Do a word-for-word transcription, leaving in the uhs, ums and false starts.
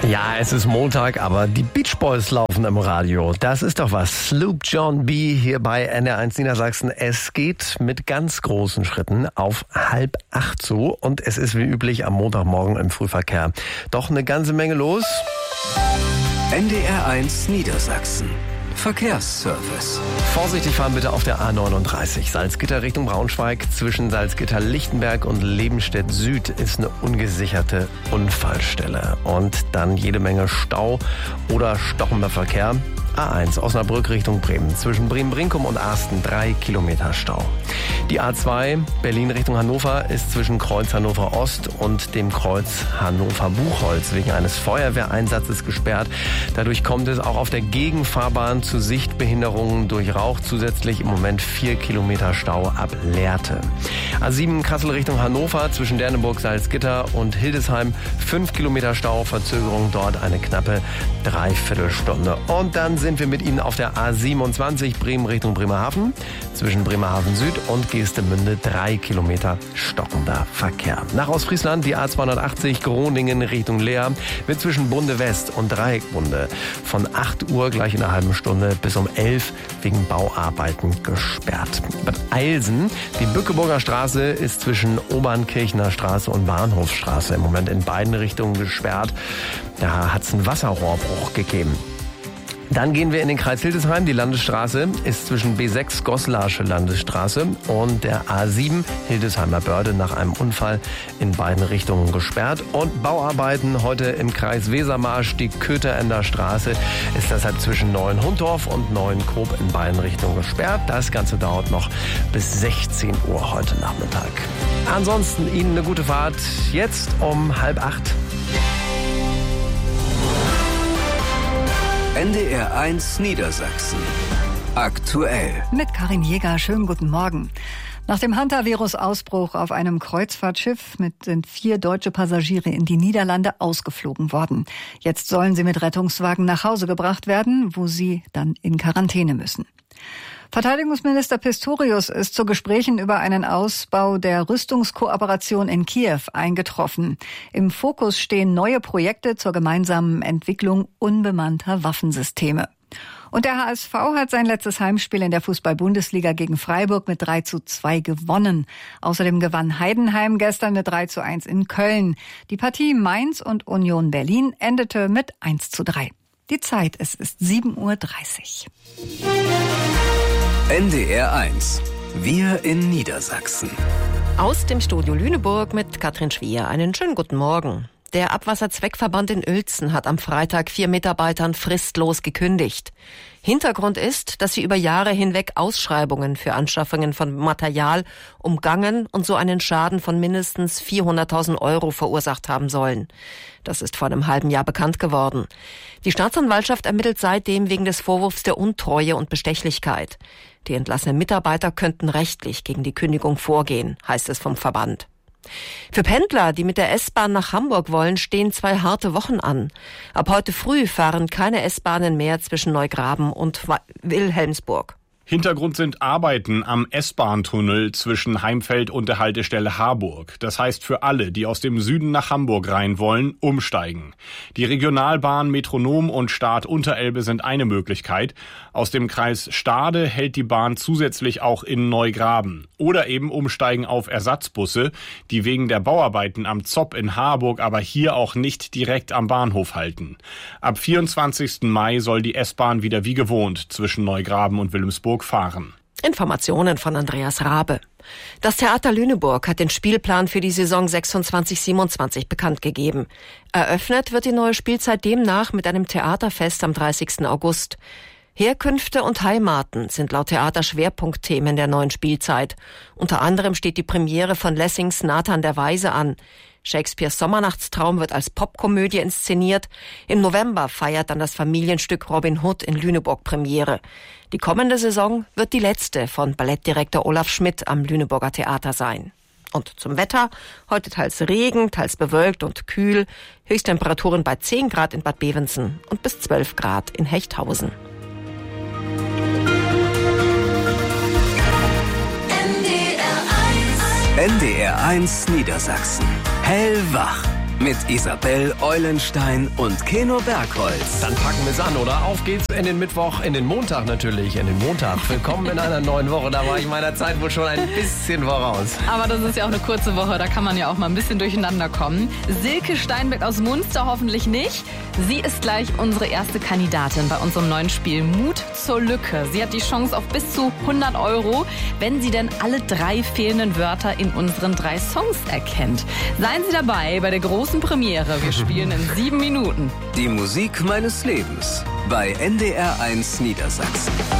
Ja, es ist Montag, aber die Beach Boys laufen im Radio. Das ist doch was. Sloop John B. hier bei N R eins Niedersachsen. Es geht mit ganz großen Schritten auf halb acht zu und es ist wie üblich am Montagmorgen im Frühverkehr. Doch eine ganze Menge los. N D R eins Niedersachsen. Verkehrsservice. Vorsichtig fahren bitte auf der A neununddreißig. Salzgitter Richtung Braunschweig. Zwischen Salzgitter-Lichtenberg und Lebenstedt Süd ist eine ungesicherte Unfallstelle. Und dann jede Menge Stau oder stockender Verkehr. A eins Osnabrück Richtung Bremen. Zwischen Bremen-Brinkum und Arsten drei Kilometer Stau. Die A zwei Berlin Richtung Hannover ist zwischen Kreuz Hannover Ost und dem Kreuz Hannover Buchholz wegen eines Feuerwehreinsatzes gesperrt. Dadurch kommt es auch auf der Gegenfahrbahn zu Sichtbehinderungen durch Rauch. Zusätzlich im Moment vier Kilometer Stau ab Lehrte. A sieben Kassel Richtung Hannover zwischen Derneburg, Salzgitter und Hildesheim fünf Kilometer Stau. Verzögerung dort eine knappe Dreiviertelstunde. Und dann sind wir mit Ihnen auf der A siebenundzwanzig Bremen Richtung Bremerhaven. Zwischen Bremerhaven Süd und Geestemünde drei Kilometer stockender Verkehr. Nach Ostfriesland die A zweihundertachtzig Groningen Richtung Leer wird zwischen Bunde West und Dreieckbunde von acht Uhr gleich in einer halben Stunde bis um elf wegen Bauarbeiten gesperrt. Bad Eilsen, die Bückeburger Straße ist zwischen Obernkirchener Straße und Bahnhofsstraße im Moment in beiden Richtungen gesperrt. Da hat es einen Wasserrohrbruch gegeben. Dann gehen wir in den Kreis Hildesheim. Die Landesstraße ist zwischen B sechs Goslarsche Landesstraße und der A sieben Hildesheimer Börde nach einem Unfall in beiden Richtungen gesperrt. Und Bauarbeiten heute im Kreis Wesermarsch, die Kötherender Straße, ist deshalb zwischen Neuenhundorf und Neuenkoop in beiden Richtungen gesperrt. Das Ganze dauert noch bis sechzehn Uhr heute Nachmittag. Ansonsten Ihnen eine gute Fahrt. Jetzt um halb acht. N D R eins Niedersachsen. Aktuell. Mit Karin Jäger. Schönen guten Morgen. Nach dem Hantavirus-Ausbruch auf einem Kreuzfahrtschiff mit sind vier deutsche Passagiere in die Niederlande ausgeflogen worden. Jetzt sollen sie mit Rettungswagen nach Hause gebracht werden, wo sie dann in Quarantäne müssen. Verteidigungsminister Pistorius ist zu Gesprächen über einen Ausbau der Rüstungskooperation in Kiew eingetroffen. Im Fokus stehen neue Projekte zur gemeinsamen Entwicklung unbemannter Waffensysteme. Und der H S V hat sein letztes Heimspiel in der Fußball-Bundesliga gegen Freiburg mit drei zu zwei gewonnen. Außerdem gewann Heidenheim gestern mit drei zu eins in Köln. Die Partie Mainz und Union Berlin endete mit eins zu drei. Die Zeit, es ist sieben Uhr dreißig. N D R eins. Wir in Niedersachsen. Aus dem Studio Lüneburg mit Katrin Schwier. Einen schönen guten Morgen. Der Abwasserzweckverband in Uelzen hat am Freitag vier Mitarbeitern fristlos gekündigt. Hintergrund ist, dass sie über Jahre hinweg Ausschreibungen für Anschaffungen von Material umgangen und so einen Schaden von mindestens vierhunderttausend Euro verursacht haben sollen. Das ist vor einem halben Jahr bekannt geworden. Die Staatsanwaltschaft ermittelt seitdem wegen des Vorwurfs der Untreue und Bestechlichkeit. Die entlassenen Mitarbeiter könnten rechtlich gegen die Kündigung vorgehen, heißt es vom Verband. Für Pendler, die mit der S-Bahn nach Hamburg wollen, stehen zwei harte Wochen an. Ab heute früh fahren keine S-Bahnen mehr zwischen Neugraben und Wilhelmsburg. Hintergrund sind Arbeiten am S-Bahn-Tunnel zwischen Heimfeld und der Haltestelle Harburg. Das heißt für alle, die aus dem Süden nach Hamburg rein wollen, umsteigen. Die Regionalbahn Metronom und Start Unterelbe sind eine Möglichkeit. Aus dem Kreis Stade hält die Bahn zusätzlich auch in Neugraben. Oder eben umsteigen auf Ersatzbusse, die wegen der Bauarbeiten am Zopp in Harburg aber hier auch nicht direkt am Bahnhof halten. Ab vierundzwanzigsten Mai soll die S-Bahn wieder wie gewohnt zwischen Neugraben und Wilhelmsburg fahren. Informationen von Andreas Rabe. Das Theater Lüneburg hat den Spielplan für die Saison sechsundzwanzig siebenundzwanzig bekannt gegeben. Eröffnet wird die neue Spielzeit demnach mit einem Theaterfest am dreißigsten August. Herkünfte und Heimaten sind laut Theater Schwerpunktthemen der neuen Spielzeit. Unter anderem steht die Premiere von Lessings Nathan der Weise an. Shakespeares Sommernachtstraum wird als Popkomödie inszeniert. Im November feiert dann das Familienstück Robin Hood in Lüneburg Premiere. Die kommende Saison wird die letzte von Ballettdirektor Olaf Schmidt am Lüneburger Theater sein. Und zum Wetter: heute teils Regen, teils bewölkt und kühl. Höchsttemperaturen bei zehn Grad in Bad Bevensen und bis zwölf Grad in Hechthausen. N D R eins Niedersachsen. Hellwach Mit Isabel Eulenstein und Keno Bergholz. Dann packen wir es an, oder? Auf geht's in den Mittwoch, in den Montag natürlich, in den Montag. Willkommen in einer neuen Woche. Da war ich meiner Zeit wohl schon ein bisschen voraus. Aber das ist ja auch eine kurze Woche, da kann man ja auch mal ein bisschen durcheinander kommen. Silke Steinbeck aus Munster hoffentlich nicht. Sie ist gleich unsere erste Kandidatin bei unserem neuen Spiel Mut zur Lücke. Sie hat die Chance auf bis zu hundert Euro, wenn sie denn alle drei fehlenden Wörter in unseren drei Songs erkennt. Seien Sie dabei bei der großen Premiere. Wir spielen in sieben Minuten. Die Musik meines Lebens bei N D R eins Niedersachsen.